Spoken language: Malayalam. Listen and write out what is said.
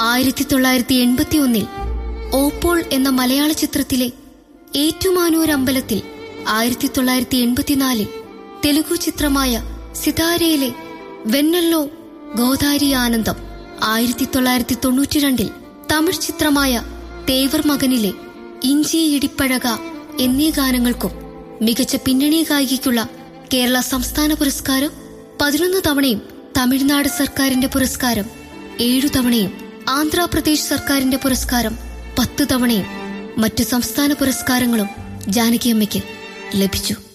1981 ഓപ്പോൾ എന്ന മലയാള ചിത്രത്തിലെ ഏറ്റുമാനൂർ അമ്പലത്തിൽ, 1984 തെലുഗു ചിത്രമായ സിതാരയിലെ വെന്നല്ലോ ഗോദാരി ആനന്ദം, 1992 തമിഴ് ചിത്രമായ തേവർ മകനിലെ ഇഞ്ചി ഇടിപ്പഴക എന്നീ ഗാനങ്ങൾക്കും മികച്ച പിന്നണി ഗായികയ്ക്കുള്ള കേരള സംസ്ഥാന പുരസ്കാരം 11 തവണയും, തമിഴ്നാട് സർക്കാരിന്റെ പുരസ്കാരം 7 തവണയും, ആന്ധ്രാപ്രദേശ് സർക്കാരിന്റെ പുരസ്കാരം 10 തവണയും മറ്റു സംസ്ഥാന പുരസ്കാരങ്ങളും ജാനകിയമ്മയ്ക്ക് ലഭിച്ചു.